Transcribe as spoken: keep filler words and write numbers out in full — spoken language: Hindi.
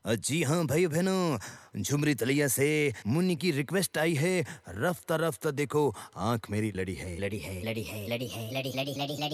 जी हाँ भाई बहनों, झुमरी तलैया से मुन्नी की रिक्वेस्ट आई है। रफ्ता रफ्ता देखो आंख मेरी लड़ी है, लड़ी है, लड़ी है, लड़ी है, लड़ी लड़ी लड़ी लड़ी